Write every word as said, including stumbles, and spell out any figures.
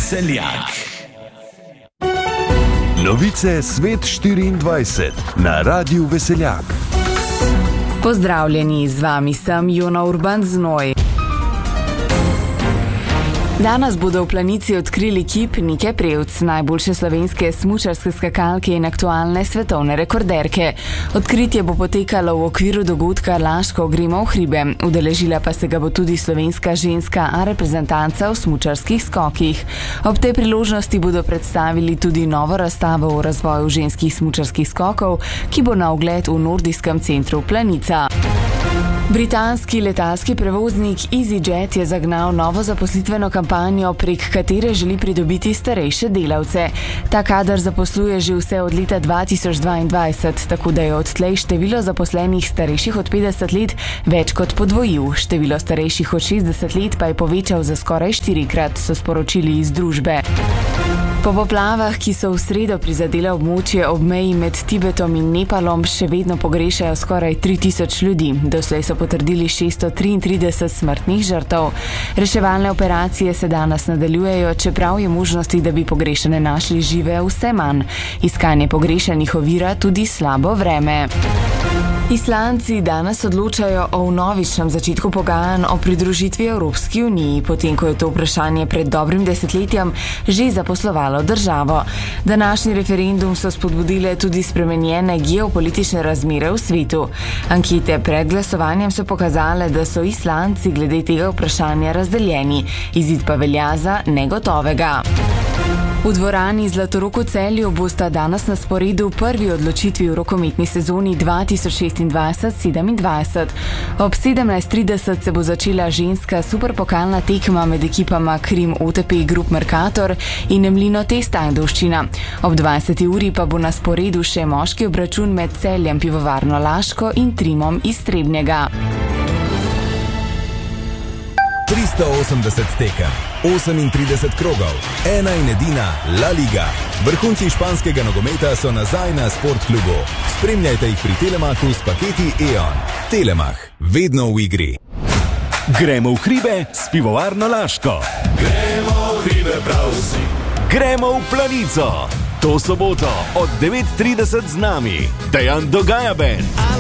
Veseljak. Novice Svet štiriindvajset na Radiu Veseljak. Pozdravljeni, z vami sem Jona Urban Znoj. Danes bodo v Planici odkrili kip Nike Prevc, najboljše slovenske smučarske skakalke in aktualne svetovne rekorderke. Odkritje bo potekalo v okviru dogodka Laško gremo v hribe. Udeležila pa se ga bo tudi slovenska ženska A reprezentanca v smučarskih skokih. Ob tej priložnosti bodo predstavili tudi novo razstavo o razvoju ženskih smučarskih skokov, ki bo na ogled v nordijskem centru Planica. Britanski letalski prevoznik EasyJet je zagnal novo zaposlitveno kampanjo, prek katere želi pridobiti starejše delavce. Ta kader zaposluje že vse od leta dva tisoč dvaindvajset, tako da je odtlej število zaposlenih starejših od petdeset let več kot podvojil. Število starejših od šestdeset let pa je povečal za skoraj štirikrat, so sporočili iz družbe. Po poplavah, ki so v sredo prizadele območje ob meji med Tibetom in Nepalom, še vedno pogrešajo skoraj tri tisoč ljudi. Doslej so potrdili šeststo triintrideset smrtnih žrtev. Reševalne operacije se danes nadaljujejo, čeprav je možnosti, da bi pogrešane našli žive, vse manj. Iskanje pogrešanih ovira tudi slabo vreme. Islandci danes odločajo o vnovičnem začetku pogajanj o pridružitvi Evropski uniji, potem ko je to vprašanje pred dobrim desetletjem že zaposlovalo državo. Današnji referendum so spodbudile tudi spremenjene geopolitične razmere v svetu. Ankete pred glasovanjem so pokazale, da so Islandci glede tega vprašanja razdeljeni, izid pa velja za negotovega. V dvorani Zlatorog v Celju bosta danes na sporedu prvi odločitvi v rokometni sezoni dva tisoč šestindvajset sedemindvajset. Ob sedemnajst trideset se bo začela ženska superpokalna tekma med ekipama Krim O T P Group Mercator in Mlino Test Ajdovščina. Ob dvajseti uri pa bo na sporedu še moški obračun med Celjem Pivovarno Laško in Trimom iz Trebnjega. tristo osemdeset tekem, osemintrideset krogov, ena in edina La Liga. Vrhunci španskega nogometa so nazaj na Sportklubu. Spremljajte jih pri Telemachu s paketi E O N. Telemach, vedno v igri. Gremo v hribe s Pivovarno Laško. Gremo v hribe prav vsi. Gremo v Planico. To soboto od devet trideset z nami Dejan Dogaja Band.